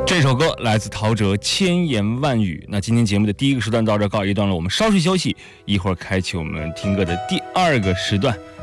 这首歌来自陶喆《千言万语》。那今天节目的第1个时段到这告一段落，我们稍事休息，一会儿开启我们听歌的第2个时段。